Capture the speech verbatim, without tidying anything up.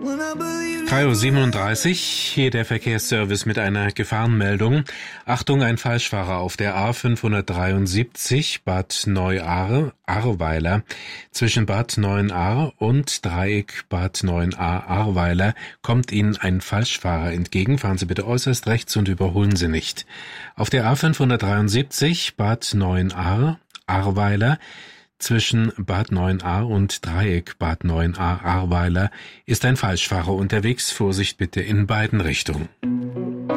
drei Uhr siebenunddreißig, hier der Verkehrsservice mit einer Gefahrenmeldung. Achtung, ein Falschfahrer auf der A fünfhundertdreiundsiebzig Bad Neuahr, Ahrweiler. Zwischen Bad Neuenahr und Dreieck Bad Neuenahr, Ahrweiler kommt Ihnen ein Falschfahrer entgegen. Fahren Sie bitte äußerst rechts und überholen Sie nicht. Auf der A fünfhundertdreiundsiebzig Bad Neuenahr, Ahrweiler. Zwischen Bad Neuenahr und Dreieck Bad Neuenahr, Ahrweiler ist ein Falschfahrer unterwegs. Vorsicht bitte in beiden Richtungen.